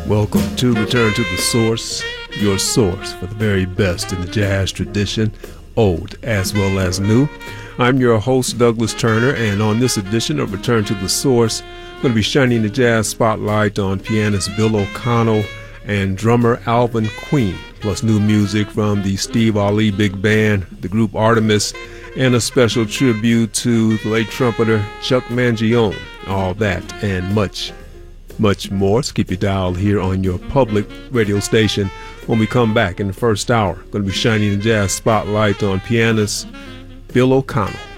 Welcome to Return to the Source, your source for the very best in the jazz tradition, old as well as new. I'm your host, Douglas Turner, and on this edition of Return to the Source, I'm going to be shining the jazz spotlight on pianist Bill O'Connell and drummer Alvin Queen, plus new music from the Steve Ali Big Band, the group Artemis, and a special tribute to the late trumpeter Chuck Mangione. All that and much more. So keep your dial here on your public radio station. When we come back in the first hour, going to be shining the jazz spotlight on pianist Bill O'Connell.